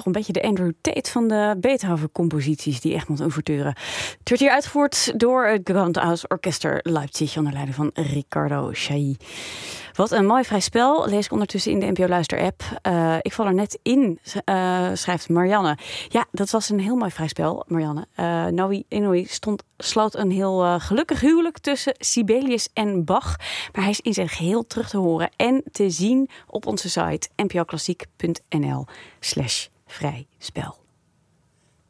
toch een beetje de Andrew Tate van de Beethoven-composities die Egmont ouverture. Het werd hier uitgevoerd door het Gewandhaus Orchester Leipzig onder leiding van Riccardo Chailly. Wat een mooi vrij spel, lees ik ondertussen in de NPO Luister-app. Ik val er net in, schrijft Marianne. Ja, dat was een heel mooi vrij spel, Marianne. Noé Inoue sloot een heel gelukkig huwelijk tussen Sibelius en Bach. Maar hij is in zijn geheel terug te horen en te zien op onze site npoklassiek.nl/vrijspel.